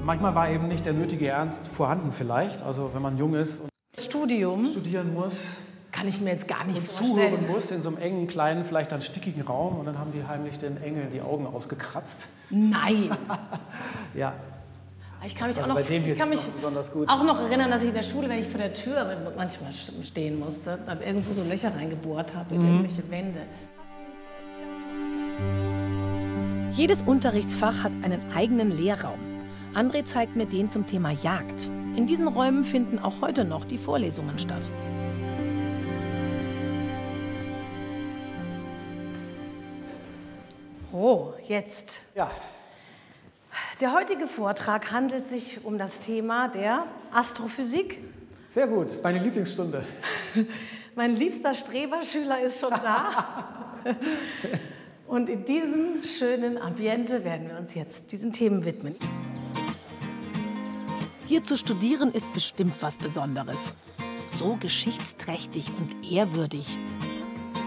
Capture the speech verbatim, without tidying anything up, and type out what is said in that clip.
manchmal war eben nicht der nötige Ernst vorhanden vielleicht. Also wenn man jung ist und Studium studieren muss. Kann ich mir jetzt gar nicht Und vorstellen. zuhören muss in so einem engen, kleinen, vielleicht dann stickigen Raum. Und dann haben die heimlich den Engeln die Augen ausgekratzt. Nein. Ja. Ich kann mich, Also auch, bei noch, dem hier ich kann mich ist es noch besonders gut. auch noch erinnern, dass ich in der Schule, wenn ich vor der Tür manchmal stehen musste, dann irgendwo so Löcher reingebohrt habe in Mhm. irgendwelche Wände. Jedes Unterrichtsfach hat einen eigenen Lehrraum. André zeigt mir den zum Thema Jagd. In diesen Räumen finden auch heute noch die Vorlesungen statt. Oh, jetzt. Ja. Der heutige Vortrag handelt sich um das Thema der Astrophysik. Sehr gut, meine Lieblingsstunde. Mein liebster Streberschüler ist schon da. Und in diesem schönen Ambiente werden wir uns jetzt diesen Themen widmen. Hier zu studieren ist bestimmt was Besonderes. So geschichtsträchtig und ehrwürdig.